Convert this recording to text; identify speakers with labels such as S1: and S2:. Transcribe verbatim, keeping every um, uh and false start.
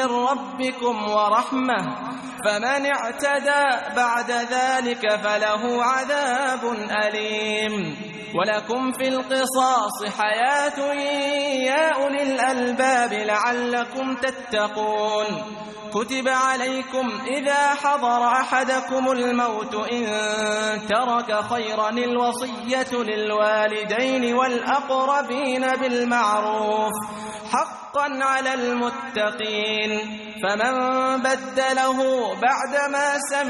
S1: ربكم ورحمة فمن اعتدى بعد ذلك فله عذاب أليم ولكم في القصاص حياة يا أولي الألباب لعلكم تتقون كتب عليكم إذا حضر أحدكم الموت إن ترك خيرا الوصية للوالدين والأقربين بالمعروف حقا على المتقين فمن بدله بعدما سمع